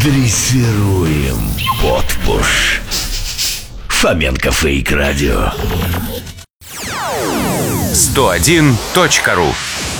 Дрессируем подпуш. Фоменко Фейк Радио. 101.ру.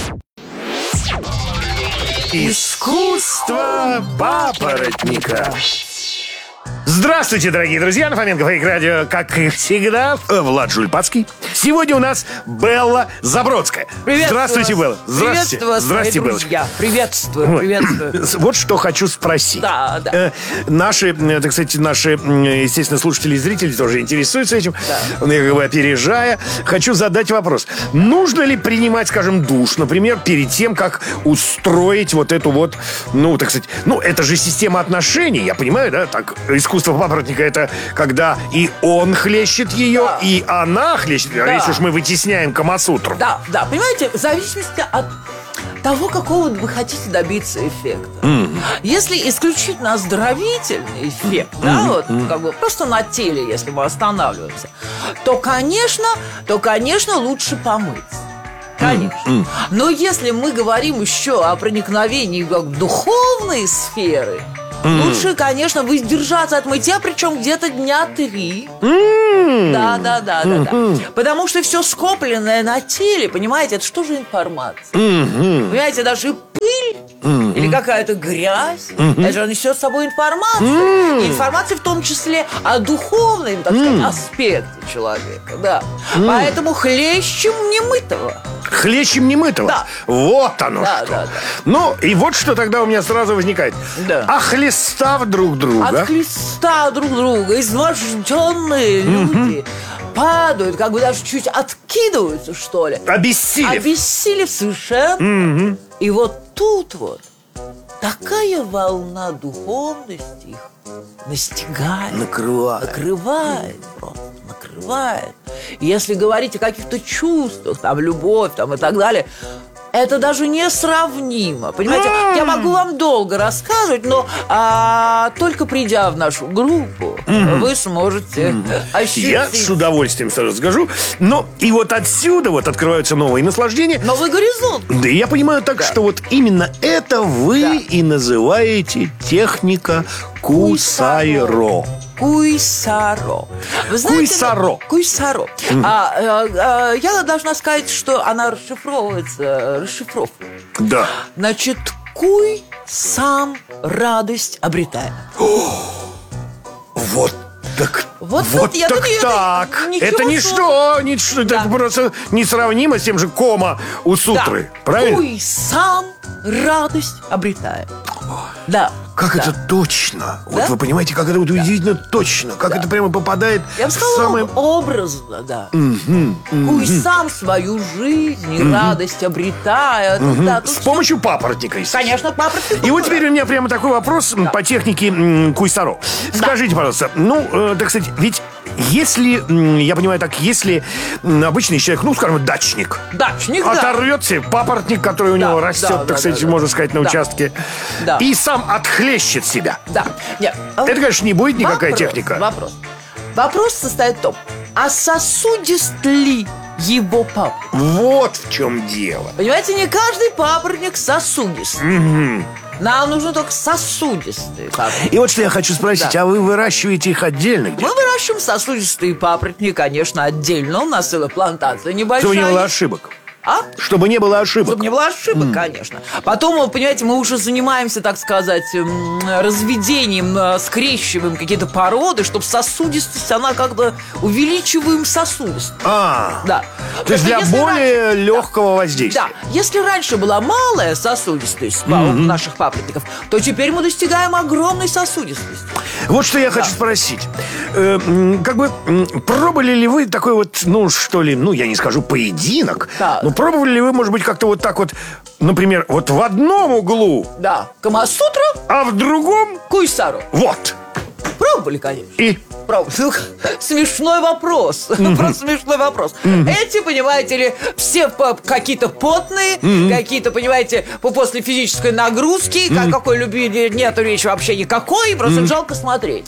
Искусство папоротника. Здравствуйте, дорогие друзья, на Фоменко Фейк Радио, как и всегда, Влад Жульпацкий. Сегодня у нас Белла Забродская. Здравствуйте, Белла. Здравствуйте, Здравствуйте, Белла. Приветствую. Вот что хочу спросить. Да. Наши, так сказать, естественно, слушатели и зрители тоже интересуются этим. Я как бы опережая, хочу задать вопрос. Нужно ли принимать, скажем, душ, например, перед тем, как устроить вот эту вот, так сказать, это же система отношений, я понимаю, да, так, искусство папоротника — это когда и он хлещет ее, Да. и она хлещет, если уж мы вытесняем Камасутру. Да, понимаете, в зависимости от того, какого вы хотите добиться эффекта. Если исключительно оздоровительный эффект, просто на теле, если мы останавливаемся, то, конечно, лучше помыться. Конечно. Но если мы говорим еще о проникновении в духовные сферы, лучше, конечно, воздержаться от мытья, причем где-то дня 3. Да. Потому что все скопленное на теле, понимаете, это что же информация? Понимаете, даже пыль или какая-то грязь, это же несет с собой информацию. И информация в том числе о духовном, так сказать, аспекте человека. Да. Поэтому хлещем немытого. Хлещем немытого? Да. Вот оно что. Да. И вот что тогда у меня сразу возникает. Да. Охлестав друг друга. Отхлестав друг друга, изможденные люди падают, как бы даже чуть откидываются, что ли. Обессилев совершенно. И вот тут вот такая волна духовности их настигает. Накрывает. Если говорить о каких-то чувствах, любовь, и так далее, это даже несравнимо. Понимаете, я могу вам долго рассказывать, но только придя в нашу группу, вы сможете ощутить. Я с удовольствием сразу скажу. И вот отсюда открываются новые наслаждения. Новый горизонт. Да, я понимаю так, что вот именно это вы и называете техника Куйсайро. Куйсаро. Вы знаете, Куйсаро. Я должна сказать, что она расшифровывается. Расшифровка. Да. Значит, куй сам радость обретает. Вот так. Это ничто, это просто несравнимо с тем же кома у сутры. Правильно? Куй сам радость обретает. Да. Как это точно. Да? Вот вы понимаете, как это удивительно точно. Как это прямо попадает я бы в сказала, самое... образно, да. Куй сам свою жизнь и радость обретает. С помощью папоротника, естественно. Конечно, папоротник. И вот теперь у меня прямо такой вопрос по технике Куйсаро. Скажите, пожалуйста, так сказать, ведь если, я понимаю так, если обычный человек, скажем, дачник, оторвет себе папоротник, который у него растет, так сказать, можно сказать, на участке, и сам отхлещет себя. Да. Нет. Это, конечно, не будет никакая техника. Вопрос состоит в том, а сосудист ли его папоротник? Вот в чем дело. Понимаете, не каждый папоротник сосудист. Нам нужны только сосудистые папоротники. И вот что я хочу спросить, а вы выращиваете их отдельно где-то? Мы выращиваем сосудистые папоротники, конечно, отдельно. У нас целая плантация небольшая. Чтобы не было ошибок. Чтобы не было ошибок. Чтобы не было ошибок, конечно. Потом, понимаете, мы уже занимаемся, так сказать, разведением, скрещиваем какие-то породы, чтобы сосудистость, она как-то увеличиваем сосудистость. Да. То есть для более легкого воздействия. Да. Если раньше была малая сосудистость у наших папоротников, то теперь мы достигаем огромной сосудистости. Вот что я хочу спросить. Пробовали ли вы такой вот, я не скажу поединок, но пробовали ли вы, может быть, как-то вот так вот, например, вот в одном углу Камасутра, а в другом Куйсаро. Вот. Пробовали, конечно. И? Смешной вопрос. Просто смешной вопрос. Эти, понимаете ли, все какие-то потные, какие-то, понимаете, после физической нагрузки, какой любви нету речи вообще никакой, просто жалко смотреть.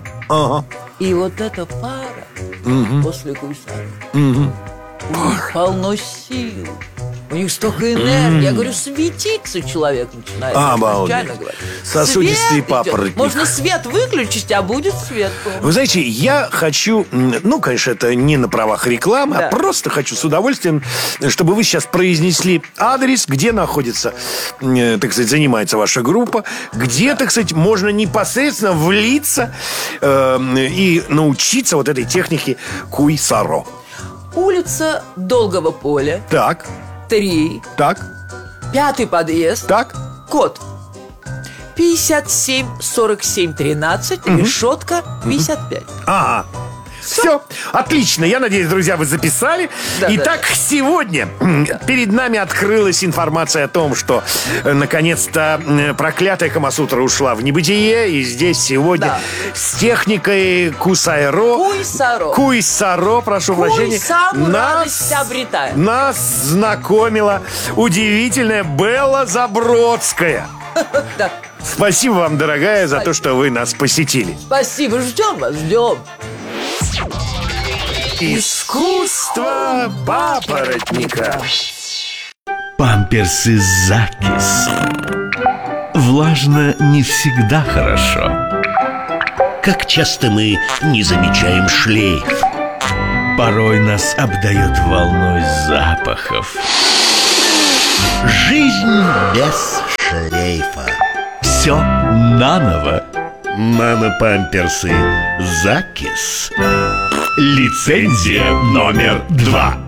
И вот эта пара после Куйсаро полно сил, У них столько энергии. Я говорю, светиться человек начинает. Обалдеть. Сосудистый Свет идет. папоротник. Можно свет выключить, а будет свет. Вы знаете, я хочу, ну, конечно, это не на правах рекламы, Да. а просто хочу с удовольствием, чтобы вы сейчас произнесли адрес, где находится, так сказать, занимается ваша группа, где, так сказать, можно непосредственно влиться и научиться вот этой технике куй-саро. Улица Долгого поля, Так, 3, так, 5-й подъезд, так. код 57 47 13, решетка 55. Ага. Все, отлично. Я надеюсь, друзья, вы записали. Да, Итак, сегодня перед нами открылась информация о том, что наконец-то проклятая Камасутра ушла в небытие. И здесь сегодня Да. с техникой куй-саро, Куй-саро. куй-саро, прошу прощения, самую радость обретает. нас знакомила удивительная Белла Забродская. Да. Спасибо вам, дорогая, за то, что вы нас посетили. Спасибо, ждем вас, ждем. Искусство папоротника. Памперсы Закис. Влажно не всегда хорошо. Как часто мы не замечаем шлейф. Порой нас обдает волной запахов. Жизнь без шлейфа. Все наново. Нано-памперсы Закис. Лицензия номер 2.